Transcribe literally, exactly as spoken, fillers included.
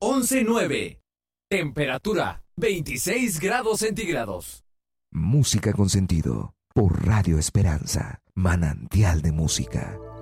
once nueve. Temperatura veintiséis grados centígrados. Música con sentido por Radio Esperanza, manantial de música.